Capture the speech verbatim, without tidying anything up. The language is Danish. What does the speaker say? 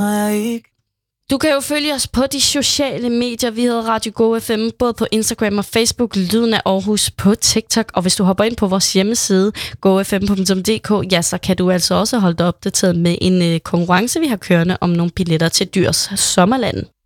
har jeg ikke. Du kan jo følge os på de sociale medier. Vi hedder Radio Go F M, både på Instagram og Facebook, Lyden af Aarhus på TikTok. Og hvis du hopper ind på vores hjemmeside, go f m punktum d k, ja, så kan du altså også holde dig opdateret med en øh, konkurrence, vi har kørende om nogle billetter til Dyrs Sommerland.